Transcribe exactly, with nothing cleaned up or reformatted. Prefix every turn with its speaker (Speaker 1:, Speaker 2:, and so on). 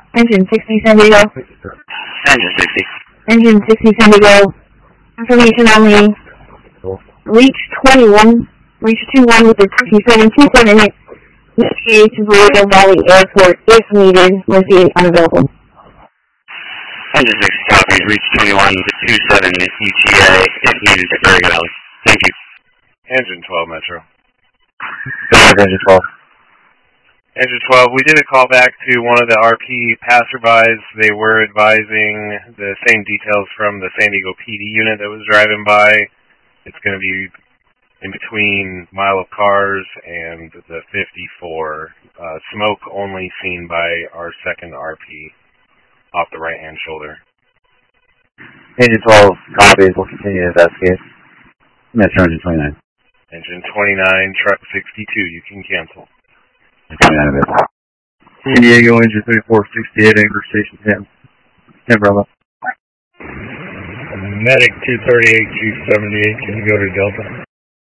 Speaker 1: Engine sixty San Diego.
Speaker 2: Engine sixty.
Speaker 1: Engine sixty San Diego. Information only. Reach twenty-one. Reach two one with the sixty-seven two seven eight. Next to Burrito Valley Airport if needed. Receiving unavailable.
Speaker 2: Engine sixty copies. Reach twenty-one two seven E T A if needed to Burrito Valley. Thank you.
Speaker 3: Engine twelve Metro.
Speaker 4: Engine twelve.
Speaker 3: Engine twelve, we did a call back to one of the R P passerbys. They were advising the same details from the San Diego P D unit that was driving by. It's going to be in between Mile of Cars and the fifty-four. Uh, smoke only seen by our second R P off the right-hand shoulder.
Speaker 4: Engine twelve copies. We'll continue to investigate. Metro Engine twenty-nine.
Speaker 3: Engine twenty-nine, truck sixty-two. You can cancel.
Speaker 4: San Diego, engine thirty-four sixty-eight, Anchor Station ten. ten Bravo.
Speaker 5: Medic two thirty-eight two seventy-eight, can you go to Delta?